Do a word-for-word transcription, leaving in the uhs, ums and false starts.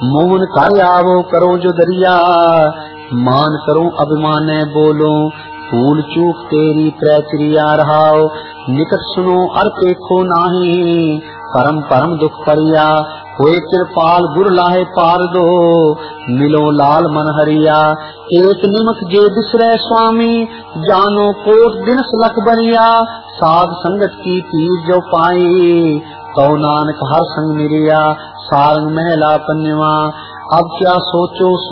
मोहन कर आवो करो जो दरिया, मान करो अभिमान बोलो, भूल चूक तेरी प्रक्रिया रहाओ, निकट सुनो अर देखो नाही, परम परम दुख परिया, होए कृपाल गुर लाहे पार दो, मिलो लाल मन हरिया, एक निमक जे बिसरे स्वामी, जानो कोट दिन लख बरिया, साध संगत की पीर जो पाई, तो नानक हर संग मिरिया, सारंग महला पन्यवा। अब क्या सोचो